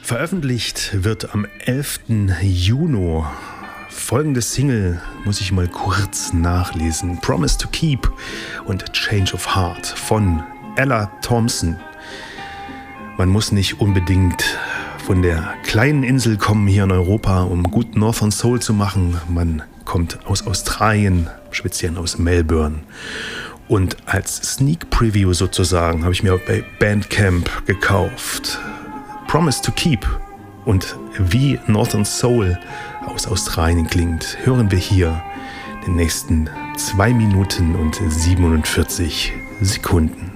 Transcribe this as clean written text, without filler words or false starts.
Veröffentlicht wird am 11. Juni. Folgende Single muss ich mal kurz nachlesen. Promise to Keep und Change of Heart von Ella Thompson. Man muss nicht unbedingt von der kleinen Insel kommen hier in Europa, um gut Northern Soul zu machen. Man kommt aus Australien, speziell aus Melbourne. Und als Sneak Preview sozusagen habe ich mir bei Bandcamp gekauft. Promise to Keep. Und wie Northern Soul aus Australien klingt, hören wir hier in den nächsten 2 Minuten und 47 Sekunden.